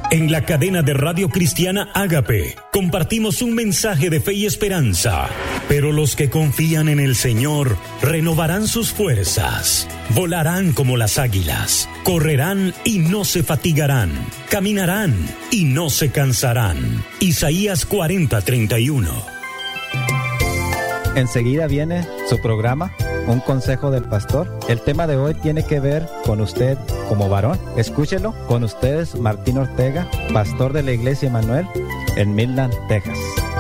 En la cadena de Radio Cristiana Ágape compartimos un mensaje de fe y esperanza. Pero los que confían en el Señor renovarán sus fuerzas, volarán como las águilas, correrán y no se fatigarán, caminarán y no se cansarán. Isaías 40:31. Enseguida viene su programa, Un Consejo del Pastor. El tema de hoy tiene que ver con usted como varón. Escúchelo. Con ustedes, Martín Ortega, pastor de la Iglesia Emmanuel en Midland, Texas.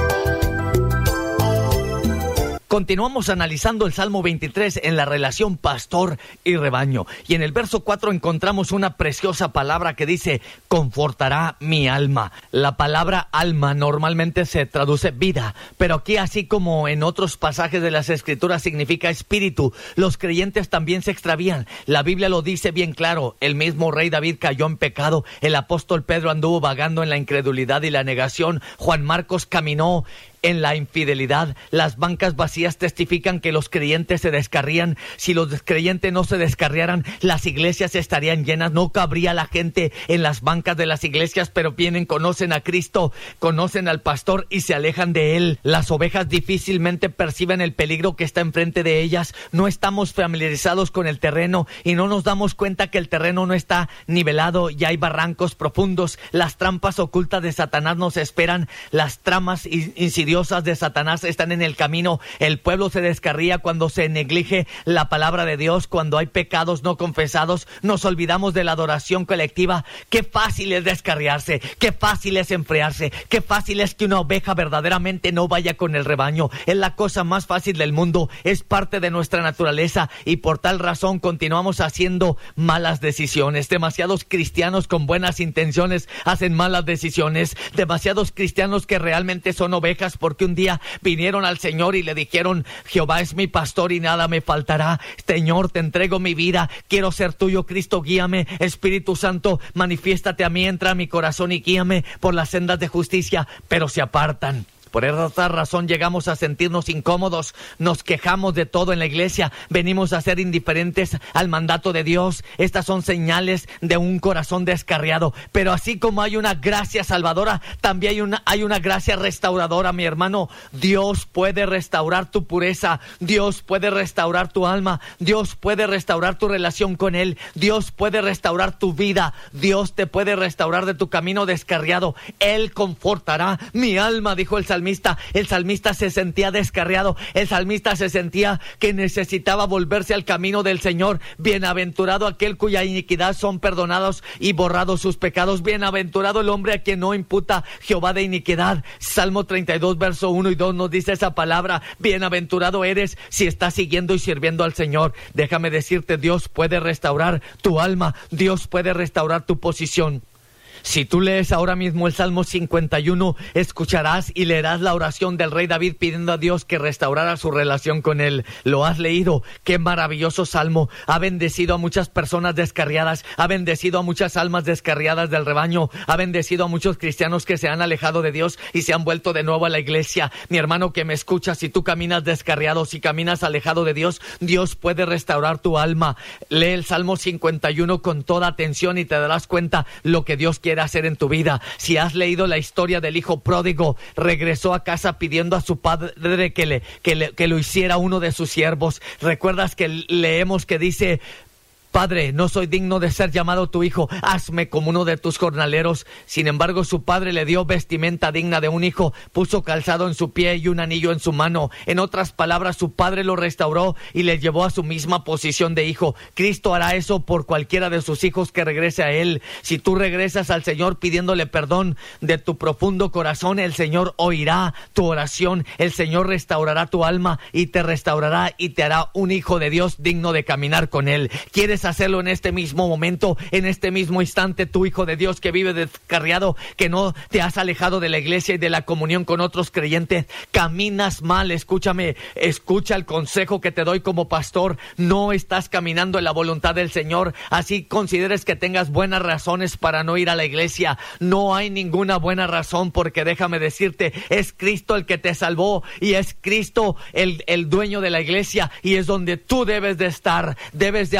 Continuamos analizando el Salmo 23 en la relación pastor y rebaño. Y en el verso 4 encontramos una preciosa palabra que dice, confortará mi alma. La palabra alma normalmente se traduce vida, pero aquí, así como en otros pasajes de las Escrituras, significa espíritu. Los creyentes también se extravían. La Biblia lo dice bien claro. El mismo rey David cayó en pecado. El apóstol Pedro anduvo vagando en la incredulidad y la negación. Juan Marcos caminó en la infidelidad. Las bancas vacías testifican que los creyentes se descarrían. Si los creyentes no se descarriaran, las iglesias estarían llenas. No cabría la gente en las bancas de las iglesias, pero vienen, conocen a Cristo, conocen al pastor y se alejan de él. Las ovejas difícilmente perciben el peligro que está enfrente de ellas. No estamos familiarizados con el terreno y no nos damos cuenta que el terreno no está nivelado y hay barrancos profundos. Las trampas ocultas de Satanás nos esperan. Las tramas insidiosas de Satanás están en el camino. El pueblo se descarría cuando se neglige la palabra de Dios, cuando hay pecados no confesados. Nos olvidamos de la adoración colectiva. Qué fácil es descarriarse, qué fácil es enfriarse, qué fácil es que una oveja verdaderamente no vaya con el rebaño. Es la cosa más fácil del mundo, es parte de nuestra naturaleza y por tal razón continuamos haciendo malas decisiones. Demasiados cristianos con buenas intenciones hacen malas decisiones. Demasiados cristianos que realmente son ovejas porque un día vinieron al Señor y le dijeron, Jehová es mi pastor y nada me faltará. Señor, te entrego mi vida, quiero ser tuyo. Cristo, guíame. Espíritu Santo, manifiéstate a mí, entra a mi corazón y guíame por las sendas de justicia, pero se apartan. Por esa razón llegamos a sentirnos incómodos, nos quejamos de todo en la iglesia, venimos a ser indiferentes al mandato de Dios. Estas son señales de un corazón descarriado. Pero así como hay una gracia salvadora, también hay una gracia restauradora, mi hermano. Dios puede restaurar tu pureza, Dios puede restaurar tu alma, Dios puede restaurar tu relación con Él, Dios puede restaurar tu vida, Dios te puede restaurar de tu camino descarriado. Él confortará mi alma, dijo el salmista. El salmista se sentía descarriado, el salmista se sentía que necesitaba volverse al camino del Señor. Bienaventurado aquel cuya iniquidad son perdonados y borrados sus pecados. Bienaventurado el hombre a quien no imputa Jehová de iniquidad. Salmo 32, verso 1 y 2 nos dice esa palabra. Bienaventurado eres si estás siguiendo y sirviendo al Señor. Déjame decirte, Dios puede restaurar tu alma, Dios puede restaurar tu posición. Si tú lees ahora mismo el Salmo 51, escucharás y leerás la oración del rey David pidiendo a Dios que restaurara su relación con él. ¿Lo has leído? ¡Qué maravilloso salmo! Ha bendecido a muchas personas descarriadas, ha bendecido a muchas almas descarriadas del rebaño, ha bendecido a muchos cristianos que se han alejado de Dios y se han vuelto de nuevo a la iglesia. Mi hermano que me escucha, si tú caminas descarriado, si caminas alejado de Dios, Dios puede restaurar tu alma. Lee el Salmo 51 con toda atención y te darás cuenta lo que Dios quiere hacer en tu vida. Si has leído la historia del hijo pródigo, regresó a casa pidiendo a su padre que lo hiciera uno de sus siervos. ¿Recuerdas que leemos que dice: Padre, no soy digno de ser llamado tu hijo, hazme como uno de tus jornaleros? Sin embargo, su padre le dio vestimenta digna de un hijo, puso calzado en su pie y un anillo en su mano. En otras palabras, su padre lo restauró y le llevó a su misma posición de hijo. Cristo hará eso por cualquiera de sus hijos que regrese a Él. Si tú regresas al Señor pidiéndole perdón de tu profundo corazón, el Señor oirá tu oración, el Señor restaurará tu alma y te restaurará y te hará un hijo de Dios digno de caminar con Él. ¿Quieres hacerlo en este mismo momento, en este mismo instante? Tu hijo de Dios que vive descarriado, que no te has alejado de la iglesia y de la comunión con otros creyentes, caminas mal. Escúchame, escucha el consejo que te doy como pastor. No estás caminando en la voluntad del Señor, así consideres que tengas buenas razones para no ir a la iglesia. No hay ninguna buena razón, porque déjame decirte, es Cristo el que te salvó y es Cristo el dueño de la iglesia, y es donde tú debes de estar. Debes de aprender a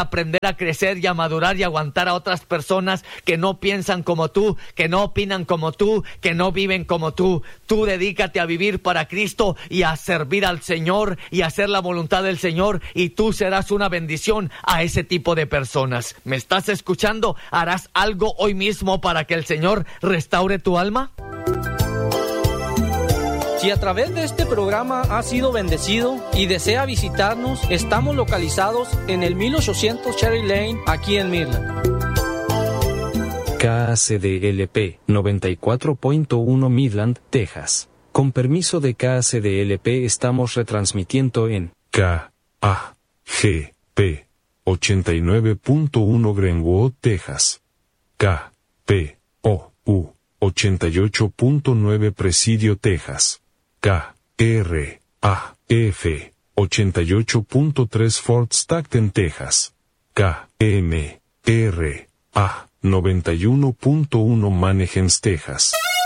a crecer y a madurar y aguantar a otras personas que no piensan como tú, que no opinan como tú, que no viven como tú. Tú dedícate a vivir para Cristo y a servir al Señor y a hacer la voluntad del Señor, y tú serás una bendición a ese tipo de personas. ¿Me estás escuchando? ¿Harás algo hoy mismo para que el Señor restaure tu alma? Si a través de este programa ha sido bendecido y desea visitarnos, estamos localizados en el 1800 Cherry Lane, aquí en Midland. KACDLP 94.1 Midland, Texas. Con permiso de KACDLP estamos retransmitiendo en KAGP 89.1 Greenwood, Texas. KPOU 88.9 Presidio, Texas. KRAF 88.3 Fort Stockton, Texas. KMRA 91.1 Manheim, Texas.